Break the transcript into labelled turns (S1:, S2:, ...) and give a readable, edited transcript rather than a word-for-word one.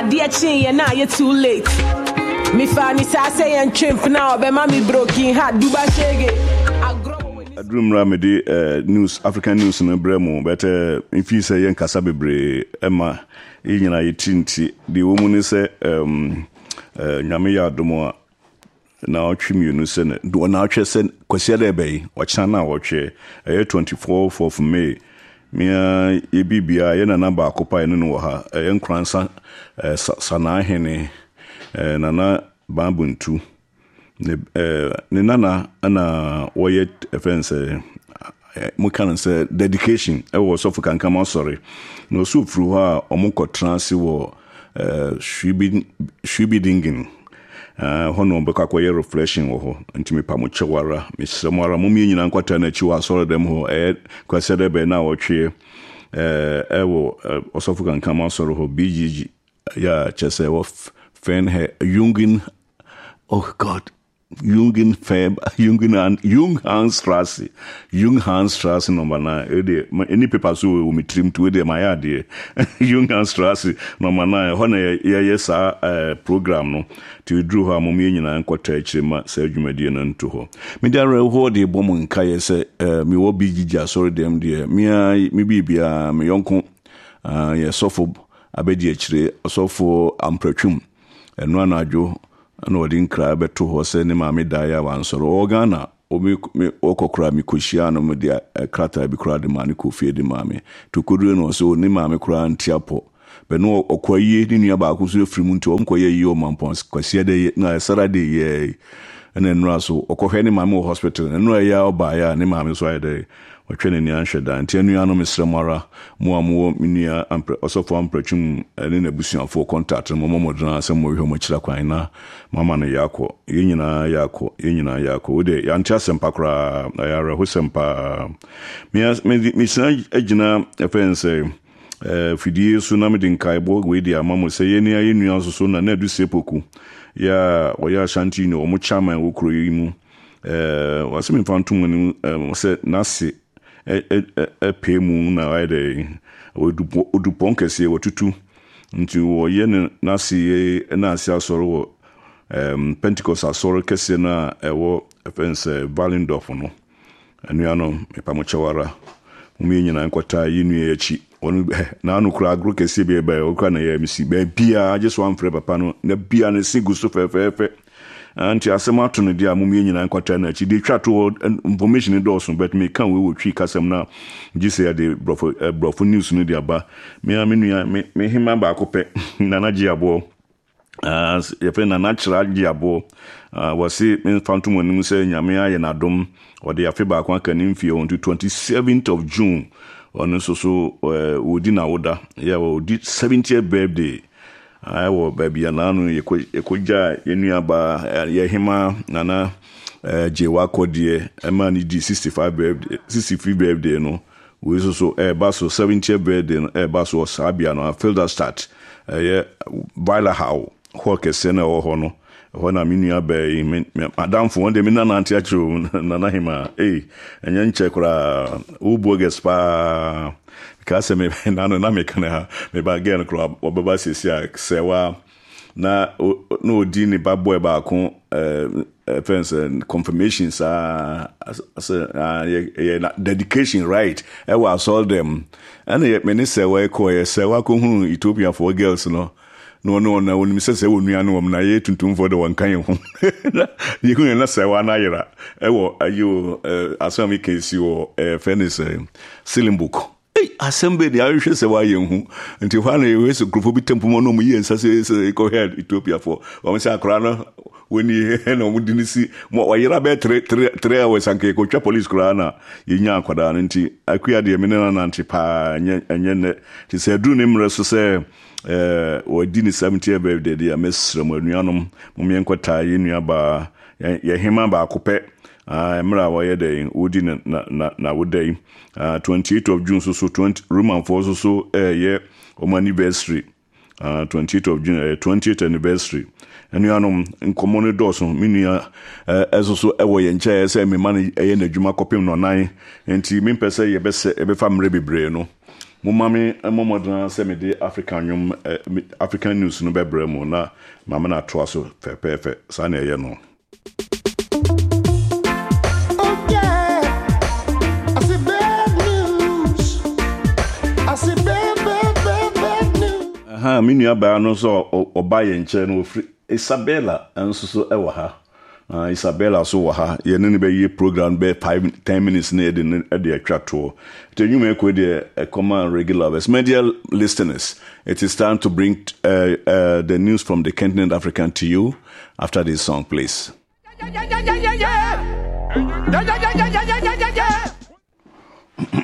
S1: Adia chin ye na ye too late. Me fani sa say and chimp now be mami broken heart duba shege.
S2: Adrum Ramedi news African news no bremo but if you say yen kasa bebre ema yinyina yitinti the woman is nyame ya domo na otwimi no se do na atwe se kwasi da bai wacha na wotwe 24th of May mia ebibia ye na namba akopa ene no ha enkransa sana hene nana babuntu ne nana ana woyet offense mukan say dedication e wo so fukan kama sorry no so fru ha omukọ transi wo should be dingin hono be kakwaye reflection wo ho ntimi pa mo chewara misremara mo mi nyina nkwata na chi wa soro dem ho kwasede be na wo twe wo osofu kan kama soro ho BGG ya chese wo fen he Jungen, oh God, Junghansstrasse number 9 any paper so we trim to the my idea Junghansstrasse number 9 hono yes program no to drew ha mo nyina nkota akire ma sa adwumadie no nto ho me dia ho de bom nka ye se me wo BGG asori dem de me bibia me yonko ye sofo abedi akire sofo ampratwum eno anadwo na odin kra beto ho se ne maame daya wansoro ogana omi okokra mi koshia no me dia krata bi kra de mane kofie de maame to kodure no so ne maame kra ntiapo be no okoye ni nua ba ko so frimu nti omkoye yi o mampons kwasia de na sara de ye ene no so okohwe ne maame hospital eno ya oba ya ne maame so ayede otwene ni anhweda nti enu ano mesremara mo amu minia ampre osofo ampretwum ene na busuafo contact mo modran asem mo hwe mo kira kwan na mama no yakọ yenyina yakọ ode yantia sempa kra ayara hosempa mi san agina efense fidie su na medin kaibo we dia mama se yeni ayenu asoso na na du sepoku ya oya shanti no mo chama wokro yi mu wasemi fantum ni se nasi pemu na wide odupon kese wotutu nti wo ye na si na si asoro Pentecost asoro kese na ewo fense Valendorf no anuano mepamochewara mumi nyina nkota yinu echi onu na anu kura agro kese be be okra na ye misi be bia just one frɛ papa no na bia ne sigu so fefefe anti asemato no dia mumie nyina nkwata na chi de twato information do so but me kan we wo twi kasam na gise ya de brofo news no dia ba me amenu me hima ba akopɛ na na gi abo ye fe na natural gi abo wasi me fantom wonu se nyame aye na dom ode afi ba akwa kan mfie on 27th of June on so wodi na woda ya wodi 70th birthday ayo baby ananu yekoja yenua ba yehima nana jewa kodie ema ni di 65 birthday no we so baso 70th birthday no baso sabia no feel that start baila how hoke sene ho no ho na minua ba madam fo wonde mi nana anti achiro nana hima enye nche kura uboges pa because me nano na me kana me ba gen kro obaba sesia sewa na no di ni ba boy ba ko fence confirmations dedication right I was all them and me ni sewa ko hu Ethiopia for girls no na woni mi sese wonu anu na ye tuntum for the one kan ho ye hu na sewa na yira ewo ayo asami kesi wo fence ceiling book assemble the Irish se wa yenhu nti hwa na we so group bi tempo mo no mu yensa se ko head Ethiopia for o se akra no woni na mu dinisi mo wa yira be 3 hours anke ko twa police kra na yenya akwada nti akuya de menena na nti pa enye ne ti se du ne mre so se o dini 70th birthday dia mesra mo anuanom mo menkota yenua ba ye hema ba akopɛ emra wa yede wodi na wodai 28th of June so 20 Roman for so ye o anniversary 28th of June 20th anniversary anuanom nkomo doso minua esoso ewo ye nche se me man ye na dwuma kopem no nan enti me pese ye be se e be fa mre bebre no Mumami momodna se me de African news no bebre mu na mama na to aso fefe sa na ye no. Mini aba no so oba ye nche no ofri Isabella enso so e wa ha. Isabella so wa ha ye ne be ye program be 5-10 minutes na e de atwa to. To you make with the common regular media listeners. It is time to bring the news from the continent African to you after this song, please.